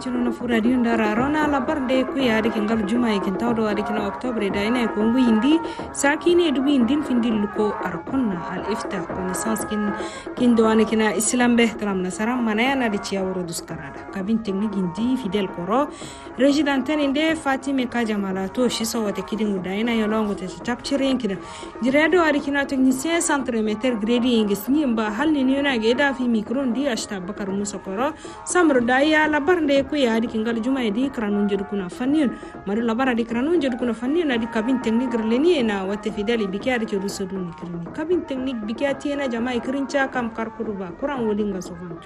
chino na furadio ndara rona la barde ku ya dikin gal juma yakin tawdo dikin october da ina ko ngu indi sakine du indin findil ko arkonna al ifta connaissance kin do ana kina islam be kalam nasara manayana di ciawro duskarada kabin technique indi fidel koro resident inde fatime kajamala to shi so wata kidin da ina yolongo te tapchiren kida jiredo adikina technicien centre meter grading snimba halni ni na ge da fi micro ndi ashta bakar musa koro samro daya la barde ku ya dikin gal juma di kranun jedu kuna fannin mari la bara di kranun jedu kuna fannin adi kabin technique leni na wata fidel bikiya ke rusudu ni kirni kabin technique bikiya tiena jama'i kirincha kam karkuruba kuran wodinga sofanto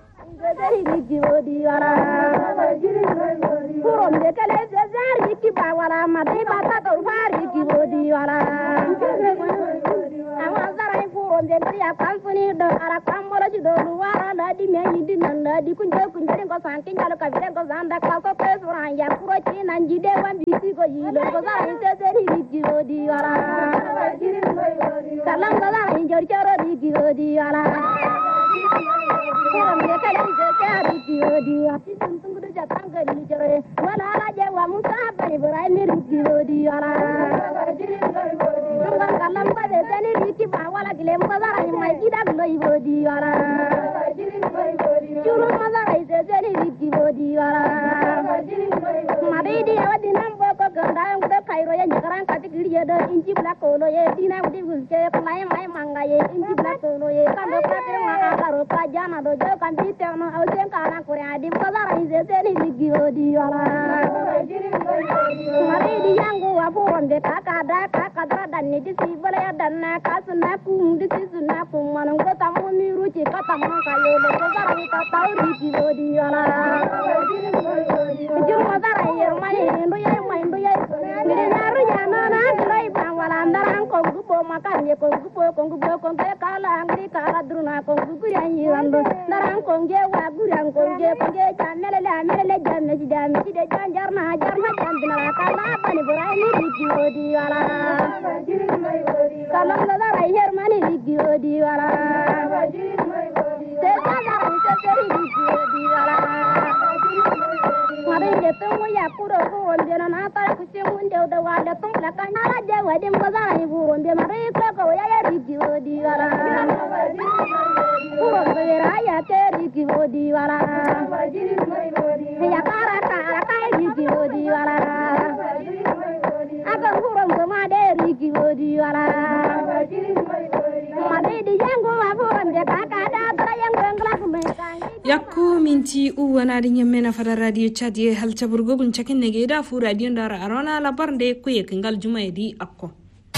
yakko minti uwana din yamena fada radio chadie halcha burgo gun chakin nege da fu radio ndara arona la barnde ku yekingal jumae di akko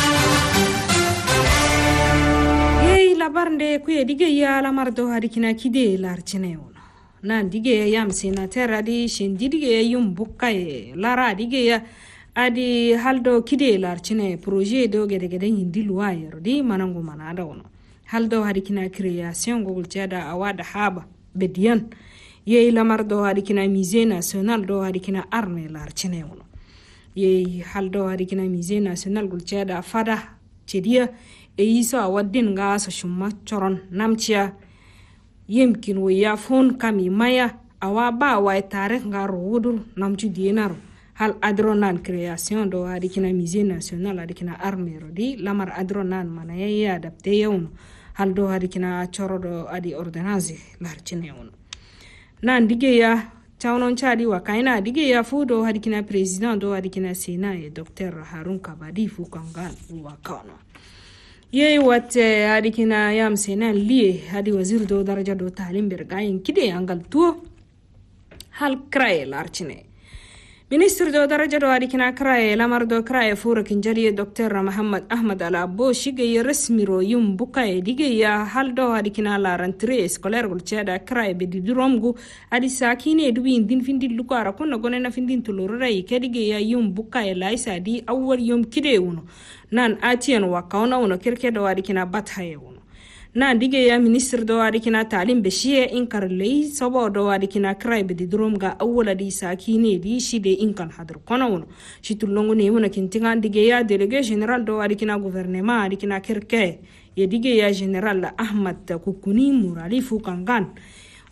yei la barnde ku yedige ya la mardo harikina kide larchine wono nan dige yam senateur di shindige yum bukkae lara dige ya adi haldo kide larchine projet do gede gede hindi luwayer di manango manada wono haldo harikina création gogol jada awada haba bedian yei lamar do harikina musée national do harikina arme larchine wono yei haldo harikina musée national gulchada fada chedia e yiso awadin ga sa shumma choron namchia yemkin wo ya fon kami maya awa ba wa tarikh ga rodur namchu dinaro hal adronan création do harikina musée national harikina arme rodi lamar adronan manaya ya adapte yawno haldo harikina chorodo adi ordonnance larchine wono nan digeya chawnon chadi wa kaina digeya fudo harikina president do harikina sena e dr harun kabadi fu kangan wa kano yey wate harikina yam sena liye hadi wazir do daraja do talim bergayin kide angal tuo hal kraye larchine ministre do daraja do harikina kraye lamar do kraye fura kinjali dr muhammad ahmad alabo shige rasmi ro yum bukaye dige ya hal do harikina la rentrée scolaire gol cheda kraye be didromgu adi sakine dubi indin findin lukara kono gonena findin tulurai kedige ya yum bukaye laisa di awwal yum kide wono nan atien wa kauna wono kirke do harikina bathaye wono na dige ya ministre do harikina talim be shiye inkar lei sobo do harikina kraye be didrom ga awwala di sakine di shide inkan hadar kono wono shitulongo ne wono kintinga dige ya délégué général do harikina gouvernement harikina kirke ye dige ya général ahmad kukuni murali fukangan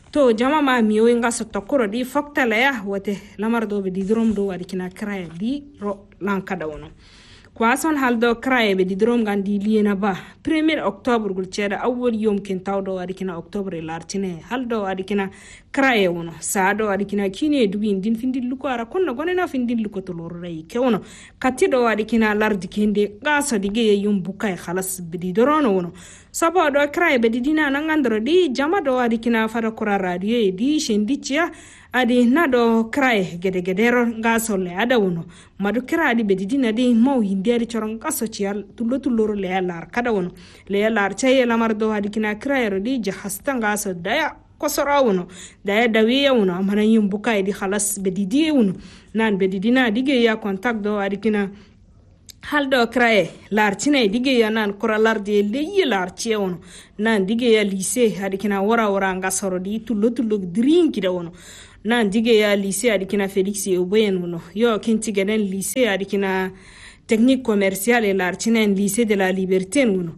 to jama ma miyo nga so tokoro di foktala ya wote lamar do be di drom do wadi kina kraye di ro lankada wono kwason haldo kraye be di drom gandi liena ba 1 octobre gul ceda awol yom kin tawdo wadi kina octobre lartine haldo wadi kina kraye wono saado wadi kina kine dubi din findil luko ara konno gonena findil luko to lor ray ke wono katido wadi kina lardi kende gaso dige yum bukay khalas be di dorono wono sabo do kraye be di dina nangandro di jama do wadi kina fada kura radio di shendicia adi nado kraye gede gedero gaso le ada wono madu kra adi be di dina di maw hinderi choron gaso cial tullo le lar kada wono le lar chaye lamar do wadi kina kraye ro di jahasta gaso daya kosora wono daya dawiya wono amana yum bukay di khalas be di die wono nan be di dina dige ya contact do wadi kina haldo kraye lartine dige ya nan kora larde leyi lartie wono nan dige ya lycée adikina wara ngasoro di tullo drinki da wono nan dige ya lycée adikina Felix Oboyen wono yo kinti geden lycée adikina technique commerciale lartine lycée de la liberté wono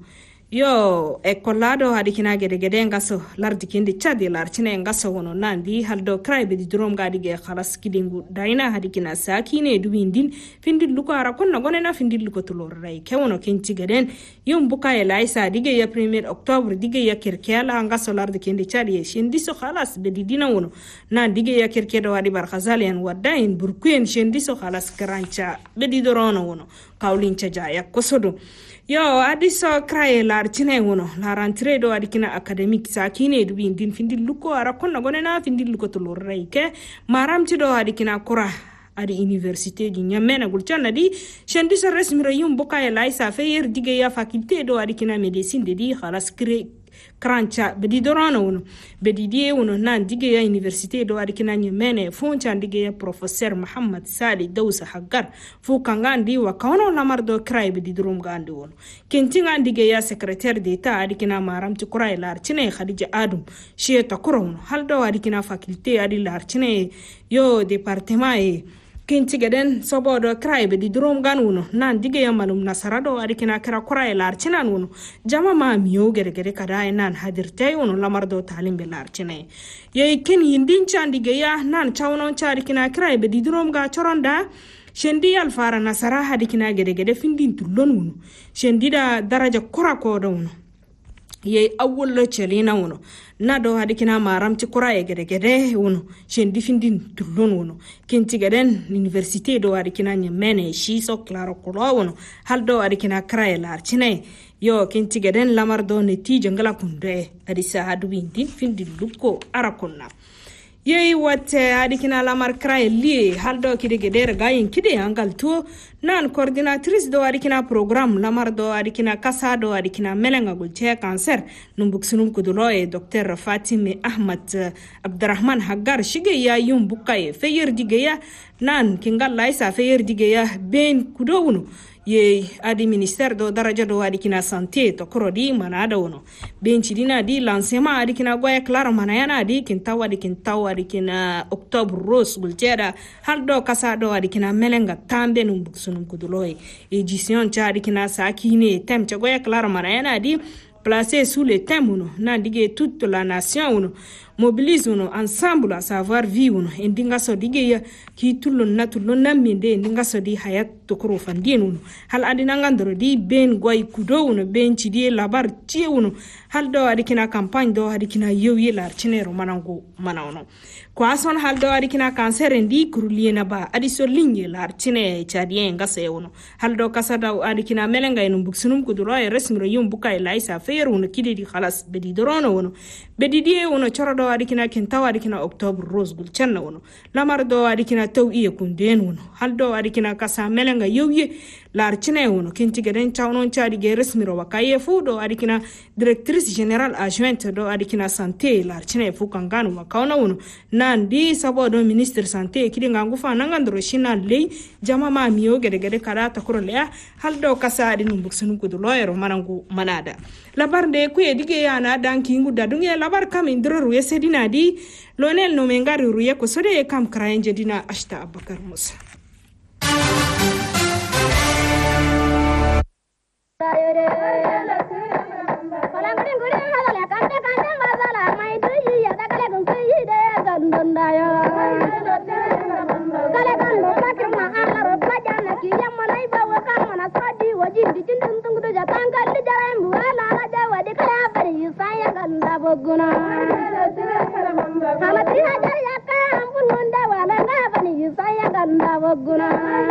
yo ekolado adikina gede ngaso lardi kindi chadi lartine ngaso wono nandi haldo kraye be di drom ga dige khalas kidingu daina adikina sakine dubindin findil luko ara konna gonena findil luko tulor ray kewono kinti geden yum buka e laisa dige ya 1 octobre dige ya kirkela ngaso lardi kindi chadi shendi so khalas be di dina wono nan dige ya kirkedo wadi bar khazalian wadain burkuen shendi so khalas krancha be di dorono wono kawlin chaja ya kosodo yo adiso kraye lartine wono la rentrée do adikina académique sakine dubi din findil luko ara konna gonena findil luko to lorray ke maramti do adikina kura adi université di nyamena gulchana di shendi so resmi rayum boka ya laisa feyer dige ya faculté do adikina médecine de di khalas krancha bedi dorano wono bedi die wono nan dige ya université do adikina nyamene foncha dige ya professeur Muhammad Sali Dawsa Haggar fu kangandi wa kawono lamar do kray bedi drum gandi wono kentinga dige ya secrétaire d'état adikina maramti kuray lartine Khadija Adum she takoro haldo adikina faculté adi lartine yo département kinti geden sobodo kraye be di drum ganuno nan dige yamalum nasarado adikina kara kraye larcina nuno jama ma miyo gere kada nan hadirte wono lamardo talimbe larcina ye kin yindin chandige ya nan chawnon charikina kraye be di drum ga choronda shendi alfara nasara hadikina gere findin tullon wono shendi da daraja kura ko wono ye awollo chelina wono nado hadikina maramti kuraye gede wono shendi findin tullon wono kenti geden université do hadikina nyamene shi so claro ko wono haldo hadikina kraye larcine yo kenti geden lamardo ne tije ngala kunde adisa hadu bindi findin lukko arakonna yei wate adikina lamar kraye li haldo kide geder gayin kide angal to nan coordinatrice do adikina programme lamar do adikina kasa do adikina melenga gulche cancer numbuksunum kuduloye dr Fatime Ahmad Abdurrahman Haggar shige ya yum bukaye feyer digeya nan kingal laisa feyer digeya ben kudowunu ye adi ministère do daraja do adikina santé to krodi manada wono benci dina di lancement adikina goya claro manayana adi kintawa adikina octobre rose gulceda haldo kasa do adikina melenga tambe num buksunum kuduloy édition cha adikina sakine tem cha goya claro manayana adi placé sous le thème nan dige toute la nation mobilise ensemble à savoir vivre ndinga so dige ya ki tulun naminde ndinga so di hayat to kro fandien hal adina ngandro di ben goy kudo ben ci di labar ci hal do adikina campagne do adikina yowi lar cinero manango manawno ko ason hal do adikina cancer ndi kurliena ba adiso ligne lar cine chadien ngase hal do kasada adikina melenga en buksunum kuduro e resmiro yum buka laisa feyer kidi di khalas bedi dorono bedi die chorodo adikina kentawa adikina octobre rose gul channa lamar do adikina taw iye kunden hal do adikina kasa melenga yowi lar cine kenti geden chawnon chadi ge resmiro wakaye fu do adikina directrice générale adjointe do adikina santé lar cine fu kanganu wakawna nan di sabo do ministre santé kidi ngangu fa nangandro shina lei jama ma miyo gede kada takuro le hal do kasa adi numbuksun kudu loyero manangu manada labar de ku edige yana danki nguda dunge labar kam indro ruye sedina di lonel no mengari ruye ko sode kam krayenje dina ashta Abubakar Musa gandundaya kale kan lo pakirma alaro pajana ki yamana ibawa kan mana sadi wajin di cindung tung du jatan kal jaram buala la jawa de kala bari saya ganda boguna hala 3000 yakka ampun munda wala ngabani saya ganda boguna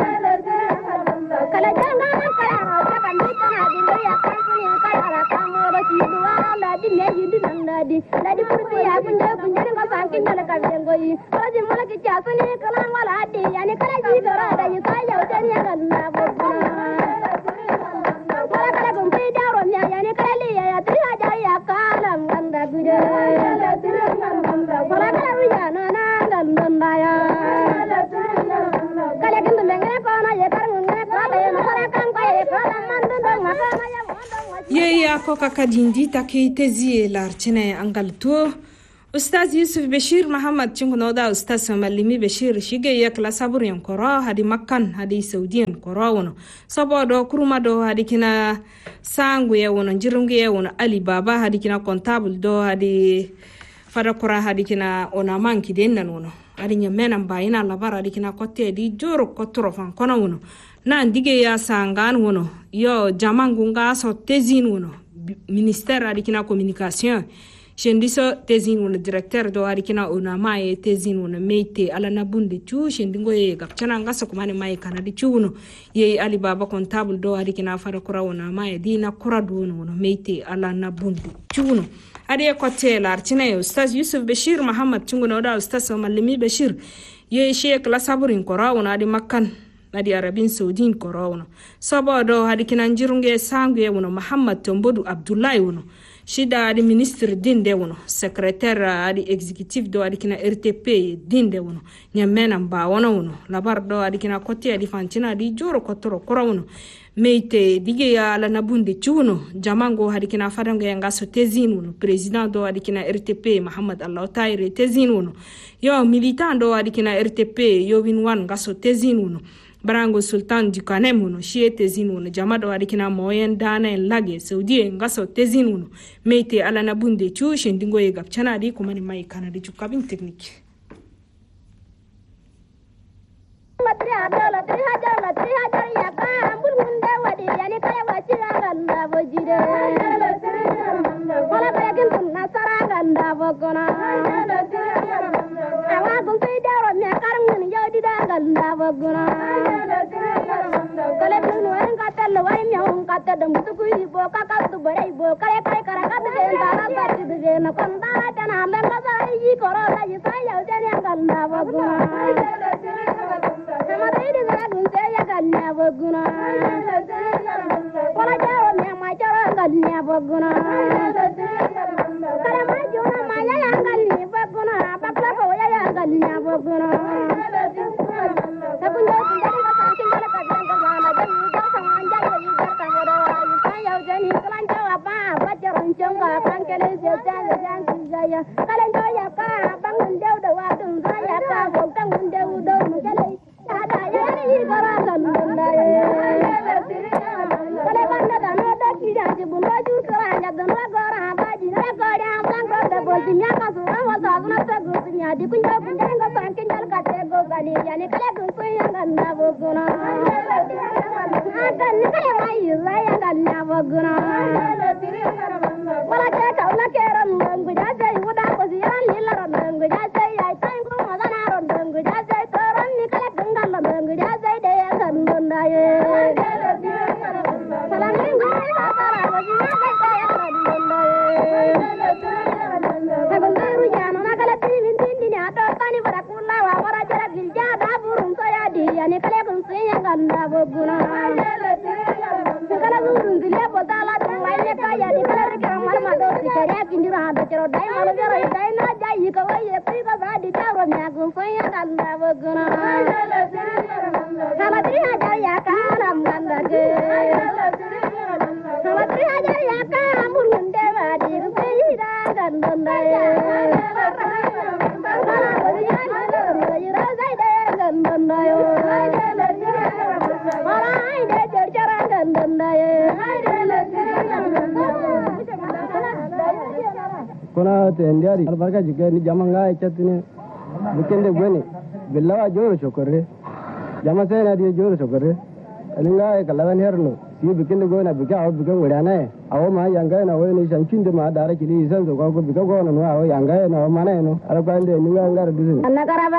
kala janga kala kan ditana dingo yakka suni kala kamoro sidwa la di meji di nandadi la di purti ya punja punja ngo sankin kala kabengo yi kala di mola ki chasuni kala wala di yani kala ji dora da yi saya udani ganda boguna kala kala gumpi jaro nya yani kala li ya 3000 yakka lam ganda gude kala kala wiya na na ganda ya kala kindu mengena kona ye karnga kala ye kala kan ko ye kala mandu ngaka ya yeya ko kakadindi take tezi larchine angal to Ustaz Yusuf Bashir Muhammad chingunoda Ustaz Malimi Bashir shige ya kala saburian koro hadi Makkan hadi Saudian koro wono sabodo kuruma do hadi kina sangu ya wono jirungu ya wono Ali Baba hadi kina comptable do hadi fada kora hadi kina ona manki dennan wono hadi nyamena mbayina labara hadi kina kotte di joro kotoro fan kono wono na ndige ya sangan wono yo jamangu nga so tezin wono ministère hadi kina communication shendiso tezin wono directeur do hadi kina ona maye tezin wono meite ala na bunde chu shendingo ye gapchana nga so kumane maye kanadi chu wono ye Ali Baba comptable do hadi kina fada kora ona maye dina kora do wono meite ala na bunde chu wono hadi kotte larchine Ustaz Yusuf Bashir Muhammad chingunoda Ustaz Malimi Bashir ye sheikh la saburin kora wono hadi Makkan nadi Arabin Saudin korono sabodo hadi kinanjirunge sangue wono Muhammad Tombodu Abdullahi wono shida hadi ministre dinde wono secrétaire hadi exécutif do hadi kina RTP dinde wono nyamena mba wono labar do hadi kina kotti hadi fantina hadi joro kotoro korono meite dige ya la nabunde chuno jamango hadi kina fadango yanga so tezin wono président do hadi kina RTP Muhammad Allah Taire tezin wono yo militant do hadi kina RTP yo winwan gaso tezin wono Barango Sultan Dukane muno shie tezin wono jamado hadi kina moyen dana en lage Saudi ngaso tezin wono meite ala nabunde chu shendingo ye gapchana di kumani mai kanadi chu kabin technique matri adala 3000 yakka ambul munde wadi yani kaya wachira ganda bojire wala kaya kin nasara ganda bogona awa gumpe jaro me karngun yodi da ganda bogona kale tunu en katel wari me on katel dum tuku ibo kakatu bare ibo kale kale karakat de dara sati de na konda tana lenga sai yi koro da yi sai ya jani ganda bogona Samadhi dara gunte ya ganda bogona wala jaro me ma jaro ganda bogona kale ma jona ma ya ganda bogona bakla ko ya ganda bogona takunjo kunjari ka sankin kala kadanga gana jani ga samanja yi garta hodo yi sai ya jani kalanja apa bajaran jonga kankele je jale janki jaya kalanja ya ka bangun dew do wadun saya ka bogtan dew do mujale ada ya ni gara ganda kale banda dana da kijanji bunda ju saranya dana gara baji na gara banga da boljinya ka sura wala na sagu nya di kunja kunja ga sankin jal ka te go bani yani kale gunsu ya ganda boguna adan kale mai ya ganda boguna wala ta kaula keram ngu ja sai uda ko siyan lilla ngu ja sai ai tan ko madana ron ngu ja sai toran ni kale gangal ngu ja sai de ganda ye salangi ngu tara ko ji na sai ya ganda ye tagundaru jana na kale tin tin ni ato tani bara kulla wa bara jara gilja da burun so ya di yani kale gunsu ya ganda boguna kala burun dile bodala tuwaye ka ya di kale ka marma do sikare kindira da chero dai malo jero dai na jai ka waye pri ka ba di taro nya gunsu ya ganda boguna kala 3000 ya ka ram ganda ge kala 3000 ya ka amul munde ba di gunsu ya ganda ye Kona tendiari albarka jike ni jamanga echatine bikin da gwani billawa joro chokorre jama sai na di joro chokorre alinga ai kalawan herno si bikin da gona bika awo bikin wurana awo ma yanga na wani shankin da ma da raki ni san zo ko bika gona no awo yanga na ma na no alƙan da ninga ngar dusin